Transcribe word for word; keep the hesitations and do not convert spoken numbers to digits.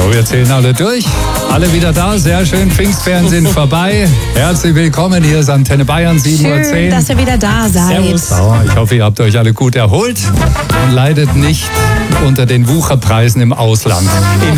So, wir zählen alle durch. Alle wieder da. Sehr schön. Pfingstferien sind vorbei. Herzlich willkommen. Hier ist Antenne Bayern, sieben Uhr zehn. Schön, dass ihr wieder da seid. Servus. So, ich hoffe, ihr habt euch alle gut erholt und leidet nicht unter den Wucherpreisen im Ausland. In